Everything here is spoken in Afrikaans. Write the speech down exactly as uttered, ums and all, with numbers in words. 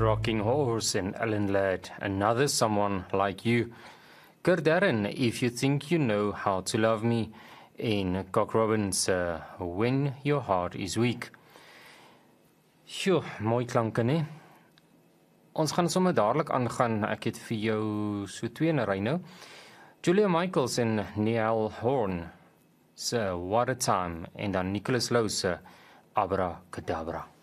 Rocking Horse en Ellen Ladd, Another Someone Like You. Kurt Darren, If You Think You Know How to Love Me, en Cock Robbins, uh, When Your Heart Is Weak. Sjoe, mooi klanke, ne? Ons gaan sommer dadelik aangaan, ek het vir jou so twee in 'n ry nou. Julia Michaels en Niall Horn se What a Time, en dan Nicholas Lowe se Abracadabra.